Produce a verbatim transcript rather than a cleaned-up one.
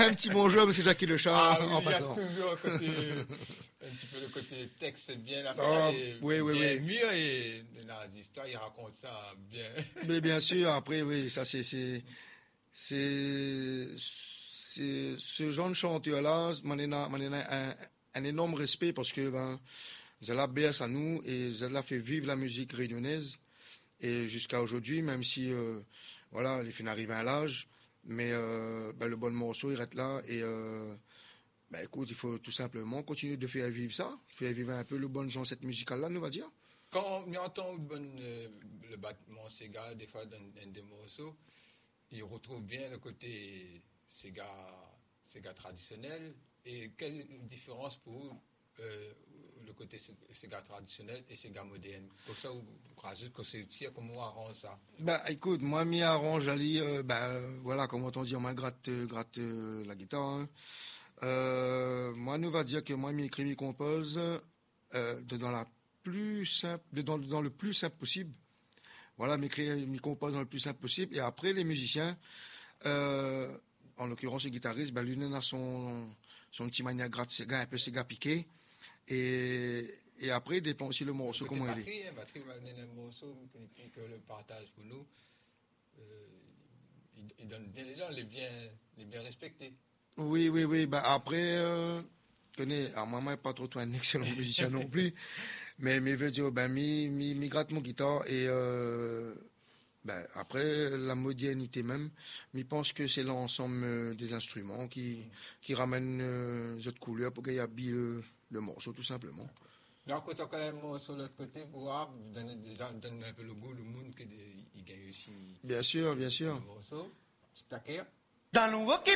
un petit bonjour, monsieur Jackie Le Chat, Ah, en oui, il y a passant. toujours un, côté, un petit peu le côté texte bien affaire, Oh, et oui, oui, bien oui. mieux, et dans les histoires, il raconte ça bien. Mais bien sûr, après, oui, ça c'est, c'est, c'est, c'est ce genre de chanteur-là, m'en est na- m'en est na- un, un énorme respect parce que, ben, Zella berce à nous et Zella fait vivre la musique réunionnaise. Et jusqu'à aujourd'hui, même si, euh, voilà, les filles arrivent à un âge, mais euh, ben, le bon morceau, il reste là. Et, euh, ben, écoute, il faut tout simplement continuer de faire vivre ça, faire vivre un peu le bon genre, cette musicale-là, nous va dire. Quand on entend bon, euh, le battement Sega, des fois dans, dans des morceaux, il retrouve bien le côté Sega, Sega traditionnel. Et quelle différence pour vous, euh, le côté Sega traditionnel et Sega moderne? Comme ça, vous rajoutez que c'est utile, comment on arrange ça? Bah écoute, moi m'y arrange Ali, euh, bah euh, voilà, comment on dit, moi gratte, euh, gratte euh, la guitare. Hein. Euh, moi nous va dire que moi m'y écrit, m'y compose euh, de, dans la plus simple, de, dans, dans le plus simple possible. Voilà, m'écrit, m'y compose dans le plus simple possible. Et après les musiciens, euh, en l'occurrence les guitaristes, bah lui il a son son petit mania gratte Sega, un peu Sega piqué. Et et après il dépend aussi le morceau Le côté comment il est. batterie, hein, batterie va donner un morceau, que le partage pour nous. Euh, il, il donne bien les gens, les bien, les bien respectés. Oui, oui, oui. Bah après, euh, connais, alors moi, moi, pas trop toi un excellent musicien non plus, mais mais veut dire, ben, mi, mi, mi gratte mon guitare et euh, ben après la modernité même, mi pense que c'est l'ensemble euh, des instruments qui qui ramènent euh, cette couleur pour qu'il habille le, le morceau tout simplement. Donc, quand on connaît un morceau de l'autre côté, pour voir, donner déjà donner un peu le goût, le monde qu'il gagne aussi. Bien sûr, bien sûr. Le morceau, c'est taquet. Dans le walkie